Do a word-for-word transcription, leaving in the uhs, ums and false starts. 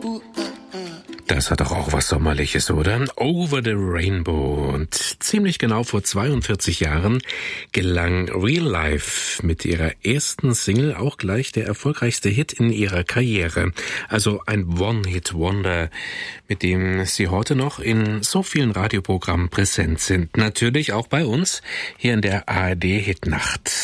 Das hat doch auch was Sommerliches, oder? Over the Rainbow. Und ziemlich genau vor zweiundvierzig Jahren gelang Real Life mit ihrer ersten Single auch gleich der erfolgreichste Hit in ihrer Karriere. Also ein One-Hit-Wonder, mit dem sie heute noch in so vielen Radioprogrammen präsent sind. Natürlich auch bei uns hier in der A R D Hitnacht.